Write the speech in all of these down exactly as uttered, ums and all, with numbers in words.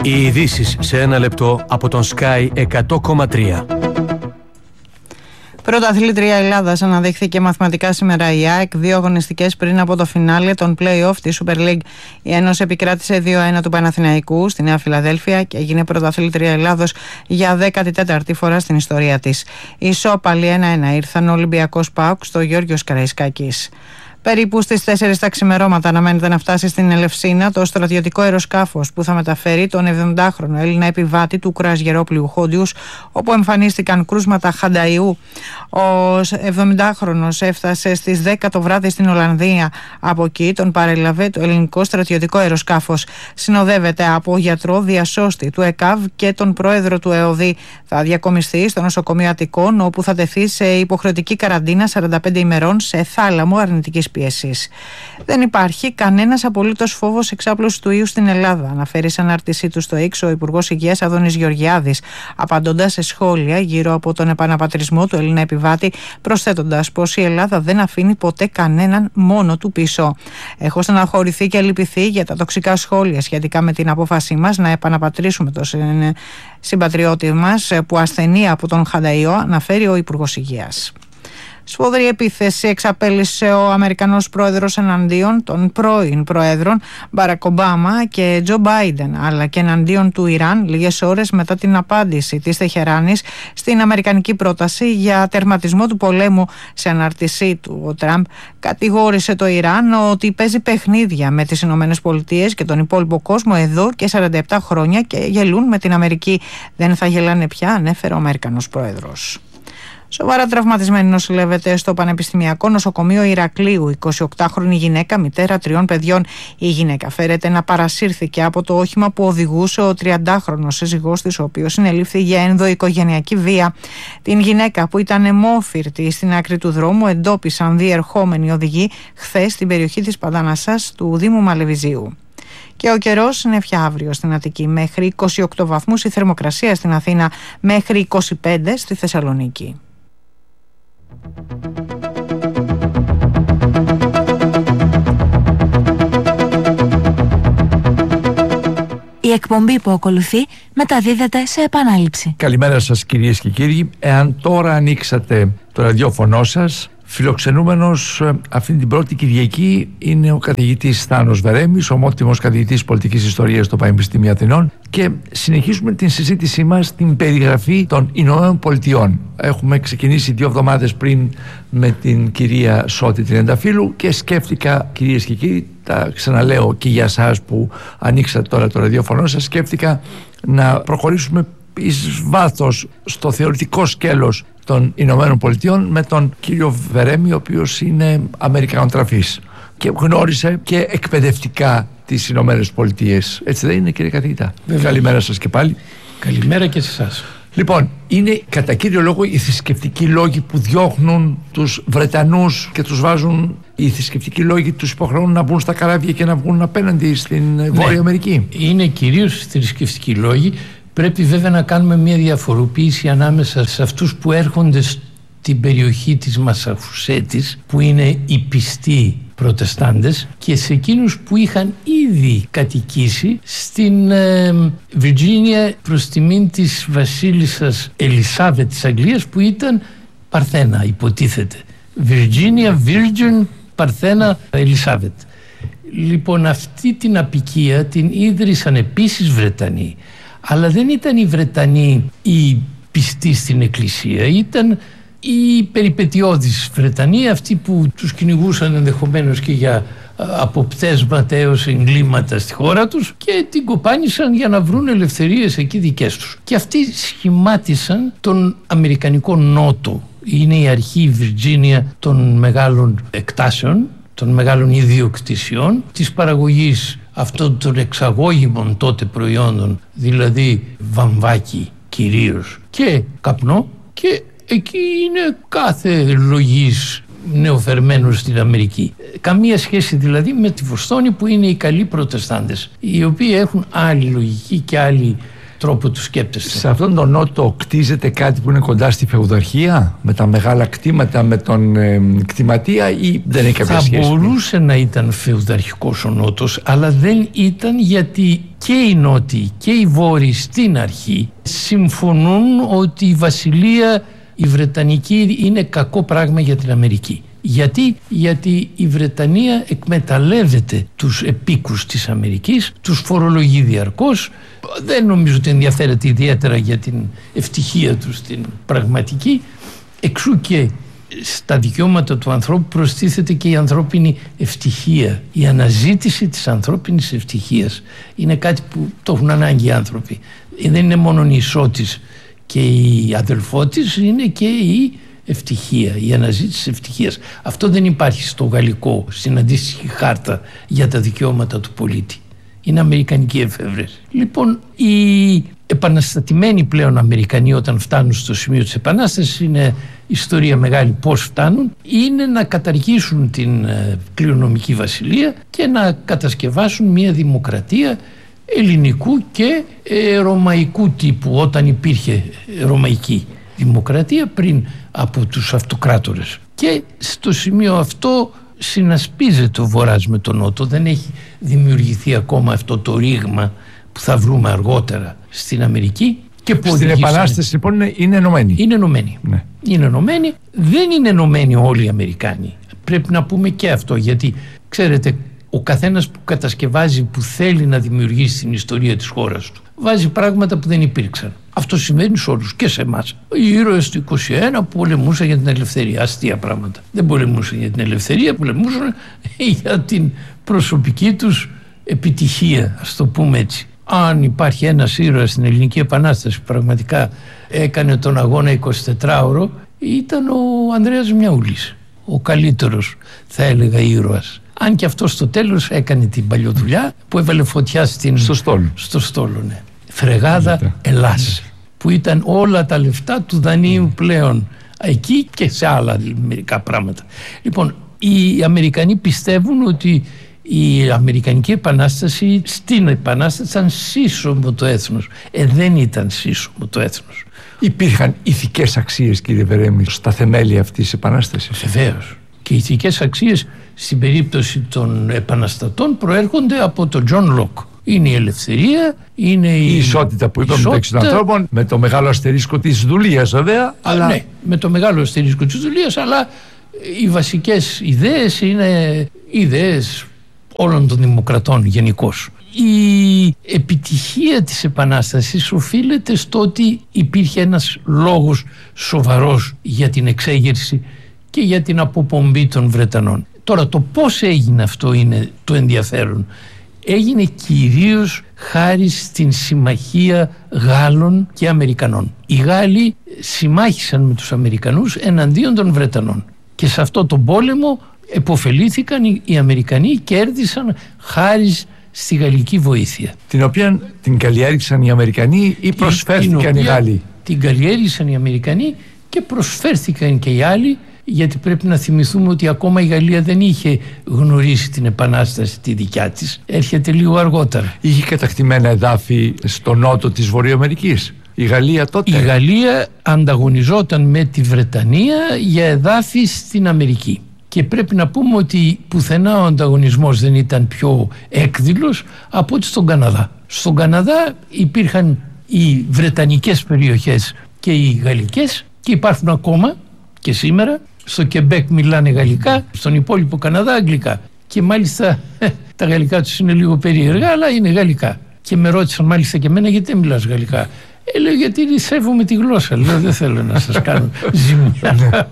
Οι ειδήσεις σε ένα λεπτό από τον Sky εκατό κόμμα τρία. Πρωταθλήτρια Ελλάδας αναδείχθηκε μαθηματικά σήμερα η ΑΕΚ, δύο αγωνιστικές πριν από το φινάλε των play-off της Super League. Η Ένωση επικράτησε δύο ένα του Παναθηναϊκού στη Νέα Φιλαδέλφια και έγινε πρωταθλήτρια Ελλάδος για δέκατη τέταρτη φορά στην ιστορία της. Οι ισόπαλοι ένα ένα ήρθαν ο Ολυμπιακός ΠΑΟΚ στο Γιώργιος Καραϊσκάκης. Περίπου στις τέσσερις τα ξημερώματα αναμένεται να φτάσει στην Ελευσίνα το στρατιωτικό αεροσκάφος που θα μεταφέρει τον εβδομηντάχρονο Έλληνα επιβάτη του κρουαζιερόπλοιου Χόντιους, όπου εμφανίστηκαν κρούσματα χανταϊού. Ο εβδομηντάχρονος έφτασε στις δέκα το βράδυ στην Ολλανδία. Από εκεί τον παρέλαβε το ελληνικό στρατιωτικό αεροσκάφος. Συνοδεύεται από γιατρό διασώστη του ΕΚΑΒ και τον πρόεδρο του ΕΟΔΗ. Θα διακομιστεί στο νοσοκομείο Αττικών, όπου θα τεθεί σε υποχρεωτική καραντίνα σαράντα πέντε ημερών σε θάλαμο αρνητικής πίεσης. Δεν υπάρχει κανένας απολύτως φόβος εξάπλωσης του ιού στην Ελλάδα, αναφέρει σε ανάρτησή του στο X ο Υπουργός Υγείας Αδώνης Γεωργιάδης, απαντώντας σε σχόλια γύρω από τον επαναπατρισμό του Έλληνα επιβάτη, προσθέτοντας πως η Ελλάδα δεν αφήνει ποτέ κανέναν μόνο του πίσω. Έχω στεναχωρηθεί και λυπηθεί για τα τοξικά σχόλια σχετικά με την απόφασή μας να επαναπατρίσουμε τον συμπατριώτη μας που ασθενεί από τον χανταϊό, αναφέρει ο Υπουργός Υγείας. Σφοδρή επίθεση εξαπέλυσε ο Αμερικανός πρόεδρος εναντίον των πρώην προέδρων Μπαράκ Ομπάμα και Τζο Μπάιντεν, αλλά και εναντίον του Ιράν λίγες ώρες μετά την απάντηση της Τεχεράνης στην αμερικανική πρόταση για τερματισμό του πολέμου. Σε ανάρτησή του, ο Τραμπ κατηγόρησε το Ιράν ότι παίζει παιχνίδια με τις Ηνωμένες Πολιτείες και τον υπόλοιπο κόσμο εδώ και σαράντα επτά χρόνια και γελούν με την Αμερική. Δεν θα γελάνε πια, ανέφερε ο Αμερικανός πρόεδρος. Σοβαρά τραυματισμένη νοσηλεύεται στο Πανεπιστημιακό Νοσοκομείο Ηρακλείου εικοσιοκτάχρονη γυναίκα, μητέρα τριών παιδιών. Η γυναίκα φέρεται να παρασύρθηκε από το όχημα που οδηγούσε ο τριαντάχρονος σύζυγός της, ο οποίος συνελήφθη για ενδοοικογενειακή βία. Την γυναίκα, που ήταν αιμόφυρτη στην άκρη του δρόμου, εντόπισαν διερχόμενοι οδηγοί χθες στην περιοχή της Παντάνασσας του Δήμου Μαλεβιζίου. Και ο καιρός συννεφιά αύριο στην Αττική μέχρι είκοσι οκτώ βαθμούς, η θερμοκρασία στην Αθήνα μέχρι είκοσι πέντε στη Θεσσαλονίκη. Η εκπομπή που ακολουθεί μεταδίδεται σε επανάληψη. Καλημέρα σας κυρίες και κύριοι. Εάν τώρα ανοίξατε το ραδιόφωνο σας, φιλοξενούμενος αυτή την πρώτη Κυριακή είναι ο καθηγητής Θάνος Βερέμης, ομότιμος καθηγητής πολιτικής ιστορίας στο Πανεπιστήμιο Αθηνών, και συνεχίζουμε την συζήτησή μας στην περιγραφή των Ηνωμένων Πολιτειών. Έχουμε ξεκινήσει δύο εβδομάδες πριν με την κυρία Σώτη Τριανταφύλου και σκέφτηκα, κυρίες και κύριοι, τα ξαναλέω και για εσάς που ανοίξατε τώρα το ραδιόφωνο σας, σκέφτηκα να προχωρήσουμε εις βάθος στο θεωρητικό σκέλος των Ηνωμένων Πολιτειών με τον κύριο Βερέμη, ο οποίος είναι Αμερικανοτραφής και γνώρισε και εκπαιδευτικά τις Ηνωμένες Πολιτείες. Έτσι δεν είναι, κύριε καθηγητά? Βέβαια. Καλημέρα σας και πάλι. Καλημέρα και σε εσάς. Λοιπόν, είναι κατά κύριο λόγο οι θρησκευτικοί λόγοι που διώχνουν τους Βρετανούς και τους βάζουν, οι θρησκευτικοί λόγοι τους υποχρεώνουν να μπουν στα καράβια και να βγουν απέναντι στην ναι, Βόρεια Αμερική. Είναι κυρίως θρησκευτικοί λόγοι. Πρέπει βέβαια να κάνουμε μια διαφοροποίηση ανάμεσα σε αυτούς που έρχονται στην περιοχή της Μασαχουσέτης, που είναι οι πιστοί προτεστάντες, και σε εκείνους που είχαν ήδη κατοικήσει στην ε, Βιρτζίνια προς τιμήν της βασίλισσας Ελισάβετ της Αγγλίας, που ήταν Παρθένα, υποτίθεται. Βιρτζίνια, Virgin, Παρθένα, Ελισάβετ. Λοιπόν, αυτή την αποικία την ίδρυσαν επίσης Βρετανοί, αλλά δεν ήταν οι Βρετανοί οι πιστοί στην Εκκλησία, ήταν οι περιπετειώδεις Βρετανοί, αυτοί που τους κυνηγούσαν ενδεχομένως και για αποπτέσματα έως εγκλήματα στη χώρα τους και την κοπάνισαν για να βρουν ελευθερίες εκεί δικές τους. Και αυτοί σχημάτισαν τον Αμερικανικό Νότο. Είναι η αρχή, η Βιρτζίνια, των μεγάλων εκτάσεων, των μεγάλων ιδιοκτησιών, της παραγωγής αυτών των εξαγώγημων τότε προϊόντων, δηλαδή βαμβάκι κυρίως και καπνό, και εκεί είναι κάθε λογής νεοφερμένος στην Αμερική. Καμία σχέση δηλαδή με τη Βοστόνη, που είναι οι καλοί προτεστάντες, οι οποίοι έχουν άλλη λογική και άλλη τρόπο του σκέπτεστε. Σε αυτόν τον νότο κτίζεται κάτι που είναι κοντά στη φεουδαρχία, με τα μεγάλα κτήματα, με τον ε, κτηματία, ή δεν έχει κάποια θα σχέση? Θα μπορούσε να ήταν φεουδαρχικός ο νότος, αλλά δεν ήταν, γιατί και οι Νότιοι και οι Βόρειοι στην αρχή συμφωνούν ότι η Βασιλεία η Βρετανική είναι κακό πράγμα για την Αμερική. Γιατί? Γιατί η Βρετανία εκμεταλλεύεται τους επίκους της Αμερικής, τους φορολογεί διαρκώς, δεν νομίζω ότι ενδιαφέρεται ιδιαίτερα για την ευτυχία τους την πραγματική, εξού και στα δικαιώματα του ανθρώπου προστίθεται και η ανθρώπινη ευτυχία. Η αναζήτηση της ανθρώπινης ευτυχίας είναι κάτι που το έχουν ανάγκη οι άνθρωποι. Δεν είναι μόνο η ισότης και η αδελφότης, είναι και η ευτυχία, η αναζήτηση της ευτυχίας. Αυτό δεν υπάρχει στο γαλλικό, στην αντίστοιχη χάρτα για τα δικαιώματα του πολίτη. Είναι αμερικανική εφεύρεση. Λοιπόν, οι επαναστατημένοι πλέον Αμερικανοί, όταν φτάνουν στο σημείο της επανάστασης, είναι ιστορία μεγάλη πώς φτάνουν, είναι να καταργήσουν την ε, κληρονομική βασιλεία και να κατασκευάσουν μια δημοκρατία ελληνικού και ε, ρωμαϊκού τύπου, όταν υπήρχε ρωμαϊκή δημοκρατία πριν από τους αυτοκράτορες. Και στο σημείο αυτό συνασπίζεται ο Βορράς με τον Νότο. Δεν έχει δημιουργηθεί ακόμα αυτό το ρήγμα που θα βρούμε αργότερα στην Αμερική. Και που στην Επανάσταση λοιπόν είναι, είναι ενωμένοι. Είναι ενωμένοι. Ναι. Είναι ενωμένοι. Δεν είναι ενωμένοι όλοι οι Αμερικάνοι. Πρέπει να πούμε και αυτό, γιατί ξέρετε, ο καθένας που κατασκευάζει, που θέλει να δημιουργήσει την ιστορία της χώρας του, βάζει πράγματα που δεν υπήρξαν. Αυτό συμβαίνει σε όλους και σε εμάς. Οι ήρωες του είκοσι ένα που πολεμούσαν για την ελευθερία. Αστεία πράγματα. Δεν πολεμούσαν για την ελευθερία, πολεμούσαν για την προσωπική τους επιτυχία, ας το πούμε έτσι. Αν υπάρχει ένας ήρωας στην Ελληνική Επανάσταση που πραγματικά έκανε τον αγώνα εικοσιτετράωρο, ήταν ο Ανδρέας Μιαούλης. Ο καλύτερος, θα έλεγα, ήρωας. Αν και αυτό στο τέλος έκανε την παλιοδουλειά που έβαλε φωτιά στην... στο στόλο. Στο στόλο, ναι. Φρεγάδα Ελλάς, που ήταν όλα τα λεφτά του δανείου πλέον εκεί και σε άλλα μερικά πράγματα. Λοιπόν, οι Αμερικανοί πιστεύουν ότι η Αμερικανική Επανάσταση, στην Επανάσταση ήταν σύσσωμο το έθνος. Ε, δεν ήταν σύσσωμο το έθνος. Υπήρχαν ηθικές αξίες, κύριε Βερέμη, στα θεμέλια αυτής της Επανάστασης? Βεβαίως. Και οι ηθικές αξίες στην περίπτωση των επαναστατών προέρχονται από τον Τζον Λοκ. Είναι η ελευθερία, είναι η, η ισότητα που είπαμε μεταξύ των ανθρώπων, με το μεγάλο αστερίσκο της δουλείας βέβαια. Αλλά... Ναι, με το μεγάλο αστερίσκο της δουλείας, αλλά οι βασικές ιδέες είναι ιδέες όλων των δημοκρατών γενικώς. Η επιτυχία της Επανάστασης οφείλεται στο ότι υπήρχε ένας λόγος σοβαρός για την εξέγερση και για την αποπομπή των Βρετανών. Τώρα το πώς έγινε αυτό είναι το ενδιαφέρον. Έγινε κυρίως χάρη στην συμμαχία Γάλλων και Αμερικανών. Οι Γάλλοι συμμάχησαν με τους Αμερικανούς εναντίον των Βρετανών και σε αυτό τον πόλεμο επωφελήθηκαν οι Αμερικανοί, κέρδισαν χάρη στη γαλλική βοήθεια. Την οποία την καλλιέργησαν οι Αμερικανοί ή προσφέρθηκαν οι Γάλλοι? Την καλλιέργησαν οι Αμερικανοί και προσφέρθηκαν και οι άλλοι, γιατί πρέπει να θυμηθούμε ότι ακόμα η Γαλλία δεν είχε γνωρίσει την Επανάσταση τη δικιά της. Έρχεται λίγο αργότερα. Είχε κατακτημένα εδάφη στο νότο της Βορειοαμερικής η Γαλλία τότε? Η Γαλλία ανταγωνιζόταν με τη Βρετανία για εδάφη στην Αμερική. Και πρέπει να πούμε ότι πουθενά ο ανταγωνισμός δεν ήταν πιο έκδηλος από ότι στον Καναδά. Στον Καναδά υπήρχαν οι βρετανικές περιοχές και οι γαλλικές και υπάρχουν ακόμα και σήμερα. Στο Κεμπέκ μιλάνε γαλλικά, στον υπόλοιπο Καναδά αγγλικά. Και μάλιστα τα γαλλικά τους είναι λίγο περίεργα, αλλά είναι γαλλικά. Και με ρώτησαν μάλιστα και εμένα, γιατί δεν μιλάς γαλλικά? Ε, λέω, γιατί σέβομαι τη γλώσσα. Λέω, δεν θέλω να σας κάνω ζημιά.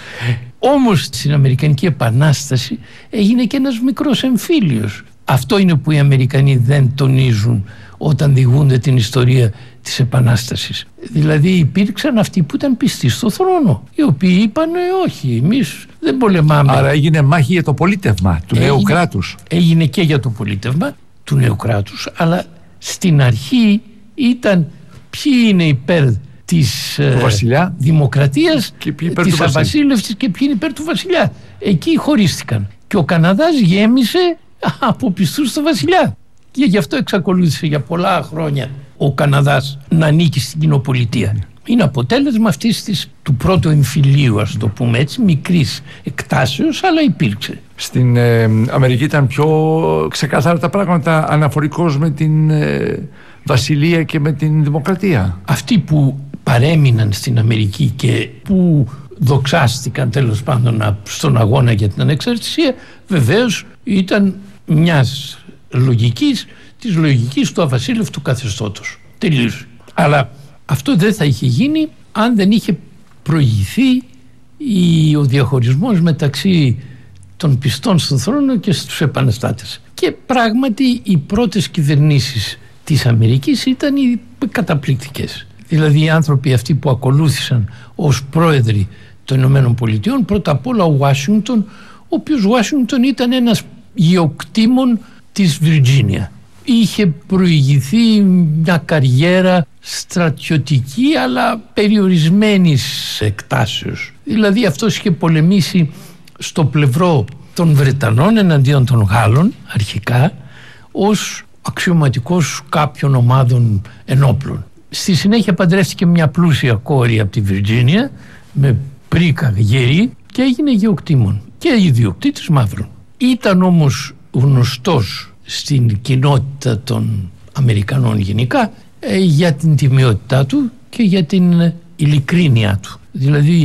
Όμως στην Αμερικανική Επανάσταση έγινε και ένας μικρός εμφύλιος. Αυτό είναι που οι Αμερικανοί δεν τονίζουν όταν διηγούνται την ιστορία της Επανάστασης. Δηλαδή υπήρξαν αυτοί που ήταν πιστοί στο θρόνο, οι οποίοι είπαν όχι, εμείς δεν πολεμάμε. Άρα έγινε μάχη για το πολίτευμα του έγινε, νέου κράτους. Έγινε και για το πολίτευμα του νέου κράτους, αλλά στην αρχή ήταν ποιοι είναι υπέρ της βασιλιά, δημοκρατίας, της αβασίλευσης και ποιοι είναι υπέρ του βασιλιά. Εκεί χωρίστηκαν. Και ο Καναδάς γέμισε από πιστούς στο βασιλιά. Και γι' αυτό εξακολούθησε για πολλά χρόνια ο Καναδάς να ανήκει στην κοινοπολιτεία. Είναι αποτέλεσμα αυτής της, του πρώτου εμφυλίου, ας το πούμε έτσι, μικρής εκτάσεως, αλλά υπήρξε. Στην ε, Αμερική ήταν πιο ξεκάθαρα τα πράγματα αναφορικώς με την ε, βασιλεία και με την δημοκρατία. Αυτοί που παρέμειναν στην Αμερική και που δοξάστηκαν τέλος πάντων στον αγώνα για την ανεξαρτησία, βεβαίως ήταν μιας λογικής, της λογικής του αβασίλευτου καθεστώτος. Τελείωσε. Αλλά αυτό δεν θα είχε γίνει αν δεν είχε προηγηθεί η, ο διαχωρισμός μεταξύ των πιστών στον θρόνο και στους επαναστάτες. Και πράγματι οι πρώτες κυβερνήσεις της Αμερικής ήταν οι καταπληκτικές. Δηλαδή οι άνθρωποι αυτοί που ακολούθησαν ως πρόεδροι των Ηνωμένων Πολιτειών, πρώτα απ' όλα ο Ουάσιγκτον, ο οποίος Ουάσιγκτον ήταν ένας γεωκτήμων της Βιρτζίνια. Είχε προηγηθεί μια καριέρα στρατιωτική αλλά περιορισμένης εκτάσεως. Δηλαδή αυτός είχε πολεμήσει στο πλευρό των Βρετανών εναντίον των Γάλλων αρχικά ως αξιωματικός κάποιων ομάδων ενόπλων. Στη συνέχεια παντρεύτηκε μια πλούσια κόρη από τη Βιρτζίνια με πρίκα γερή και έγινε γεωκτήμων και ιδιοκτήτης μαύρων. Ήταν όμως γνωστός στην κοινότητα των Αμερικανών γενικά ε, για την τιμιότητά του και για την ειλικρίνειά του. Δηλαδή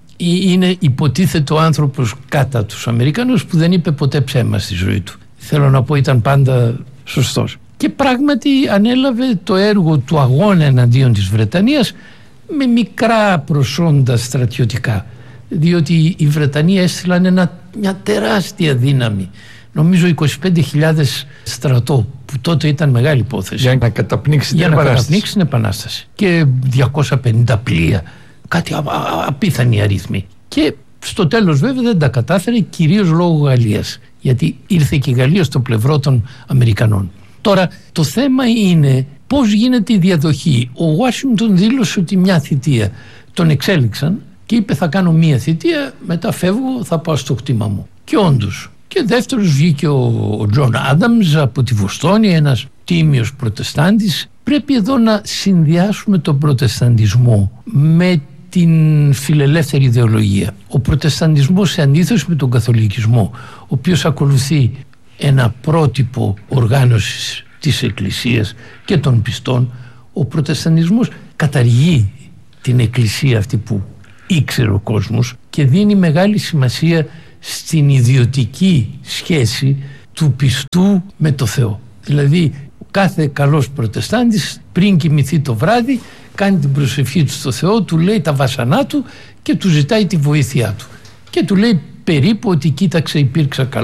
είναι υποτίθετο άνθρωπος κατά τους Αμερικανούς που δεν είπε ποτέ ψέμα στη ζωή του. Θέλω να πω ήταν πάντα σωστός. Και πράγματι ανέλαβε το έργο του αγώνα εναντίον της Βρετανίας με μικρά προσόντα στρατιωτικά, διότι οι Βρετανοί έστειλαν ένα, μια τεράστια δύναμη, νομίζω είκοσι πέντε χιλιάδες στρατό, που τότε ήταν μεγάλη υπόθεση, για να καταπνίξει την επανάσταση. καταπνίξει την επανάσταση και διακόσια πενήντα πλοία, κάτι α, α, απίθανοι αριθμοί. Και στο τέλος βέβαια δεν τα κατάφερε, κυρίως λόγω Γαλλίας, γιατί ήρθε και η Γαλλία στο πλευρό των Αμερικανών. Τώρα το θέμα είναι πώς γίνεται η διαδοχή. Ο Ουάσιγκτον δήλωσε ότι μια θητεία τον εξέλιξαν και είπε θα κάνω μια θητεία, μετά φεύγω, θα πάω στο κτήμα μου. Και όντως. Και δεύτερος βγήκε ο Τζον Άνταμς από τη Βοστόνη, ένας τίμιος προτεστάντης. Πρέπει εδώ να συνδυάσουμε τον προτεσταντισμό με την φιλελεύθερη ιδεολογία. Ο προτεσταντισμός σε αντίθεση με τον καθολικισμό, ο οποίος ακολουθεί ένα πρότυπο οργάνωσης της Εκκλησίας και των πιστών, ο προτεσταντισμός καταργεί την Εκκλησία αυτή που ήξερε ο κόσμος και δίνει μεγάλη σημασία στην ιδιωτική σχέση του πιστού με το Θεό. Δηλαδή κάθε καλός προτεστάντης πριν κοιμηθεί το βράδυ κάνει την προσευχή του στο Θεό, του λέει τα βάσανά του και του ζητάει τη βοήθειά του και του λέει περίπου ότι κοίταξε υπήρξα καλό